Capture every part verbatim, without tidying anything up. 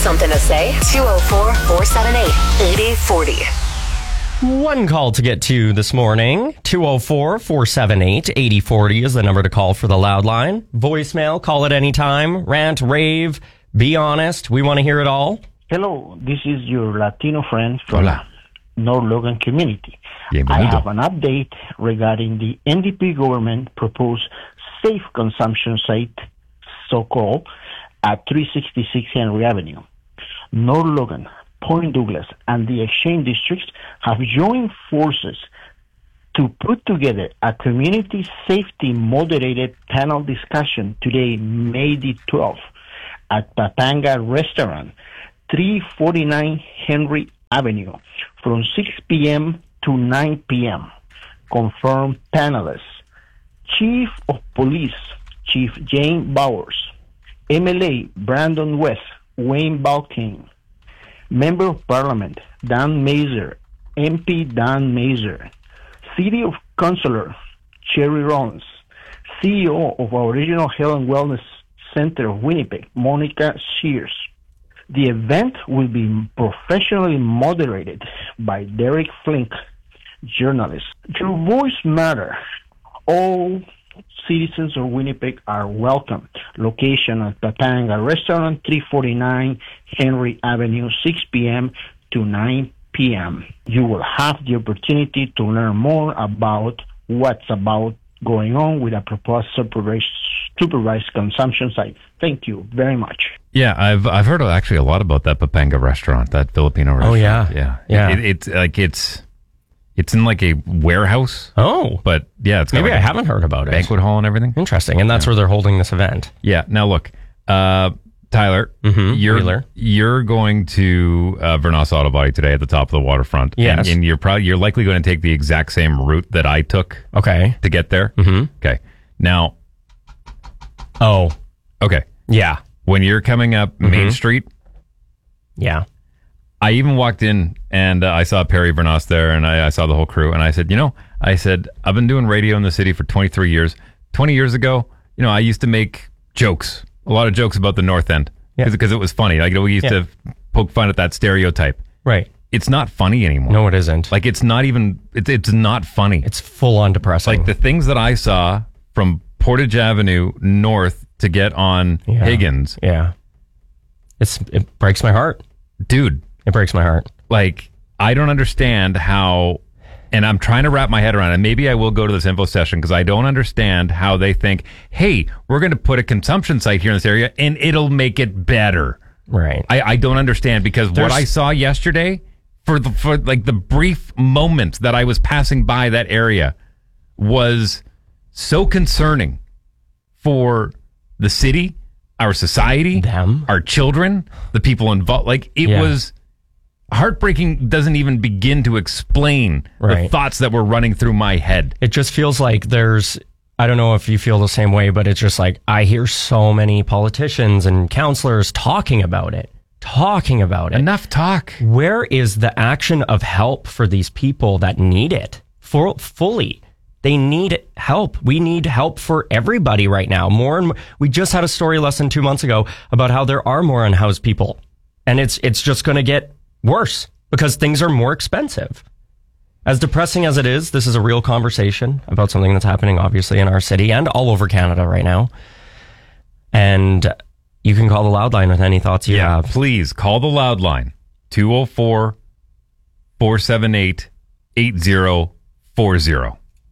something to say? two oh four, four seven eight, eight oh four oh. One call to get to this morning. two oh four, four seven eight, eight oh four oh is the number to call for the Loud Line. Voicemail, call at any time. Rant, rave, be honest. We want to hear it all. Hello, this is your Latino friend from Hola. North Logan community. Bienvenido. I have an update regarding the N D P government proposed safe consumption site, so-called, at three sixty-six Henry Avenue. North Logan, Point Douglas, and the Exchange districts have joined forces to put together a community safety moderated panel discussion today, May the twelfth, at Papanga Restaurant, three forty-nine Henry Avenue, from six p.m. to nine p.m. Confirmed panelists: Chief of Police, Chief Jane Bowers; M L A Brandon West, Wayne Balkin; Member of Parliament Dan Mazer, M P Dan Mazer; City of Councilor Cherry Rollins; C E O of our Regional Health and Wellness Center of Winnipeg, Monica Shears. The event will be professionally moderated by Derek Flink, journalist. Your voice matters. All citizens of Winnipeg are welcome. Location at Papanga Restaurant, three forty-nine Henry Avenue, six p.m. to nine p.m. You will have the opportunity to learn more about what's about going on with a proposed supervised, supervised consumption site. Thank you very much. Yeah, I've I've heard actually a lot about that Papanga restaurant, that Filipino restaurant. Oh, yeah. yeah, Yeah. It, it's like it's it's in like a warehouse. Oh. But yeah, it's got Maybe like I a haven't heard about it. banquet hall and everything. Interesting. And that's where they're holding this event. Yeah. Now look, uh, Tyler, Mhm, you're Wheeler. you're going to uh, Vernos Auto Body today at the top of the waterfront. Yes. and, and you're probably you're likely going to take the exact same route that I took Okay. to get there. Mm-hmm. Okay. Now, Oh. okay, Yeah. when you're coming up Main Mhm. Street. Yeah. I even walked in and uh, I saw Perry Vernos there, and I, I saw the whole crew, and I said, you know, I said, I've been doing radio in the city for twenty-three years. twenty years ago, you know, I used to make jokes, a lot of jokes about the North End, Yeah. because it was funny. Like, you know, we used Yeah. to poke fun at that stereotype. Right. It's not funny anymore. No, it isn't. Like, it's not even, it's, it's not funny. It's full on depressing. Like, the things that I saw from Portage Avenue north to get on Yeah. Higgins, Yeah. It's it breaks my heart. dude, It breaks my heart. like, I don't understand how, and I'm trying to wrap my head around it. Maybe I will go to this info session because I don't understand how they think, hey, we're going to put a consumption site here in this area and it'll make it better. Right. I, I don't understand, because There's- what I saw yesterday, for the, for like the brief moments that I was passing by that area, was so concerning for the city, our society, Them. our children, the people involved. Like, it Yeah. was heartbreaking. Doesn't even begin to explain the Right. thoughts that were running through my head. It just feels like there's, I don't know if you feel the same way, but it's just like, I hear so many politicians and counselors talking about it, talking about it. Enough talk. Where is the action of help for these people that need it for fully? They need help. We need help for everybody right now. More and more. We just had a story less than two months ago about how there are more unhoused people, and it's it's just going to get worse because things are more expensive. As depressing as it is, this is a real conversation about something that's happening, obviously, in our city and all over Canada right now. And you can call the Loud Line with any thoughts you Yeah, have. please call the Loud Line, two oh four, four seven eight, eight oh four oh.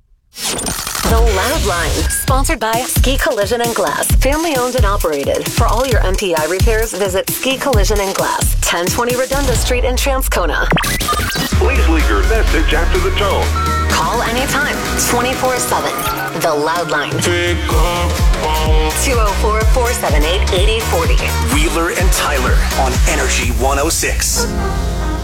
The Loud Line, sponsored by Ski Collision and Glass, family owned and operated. For all your M P I repairs, visit Ski Collision and Glass, ten twenty Redonda Street in Transcona. Please leave your message after the tone. Call anytime, twenty-four seven. The Loud Line, Pick up two oh four, four seven eight, eight oh four oh. Wheeler and Tyler on Energy one oh six.